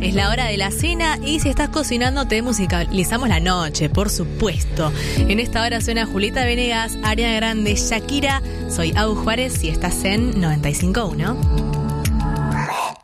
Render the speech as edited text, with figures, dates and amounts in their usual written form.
Es la hora de la cena y si estás cocinando te musicalizamos la noche, por supuesto. En esta hora suena Julieta Venegas, Ariana Grande, Shakira. Soy Agus Juárez y estás en 95.1.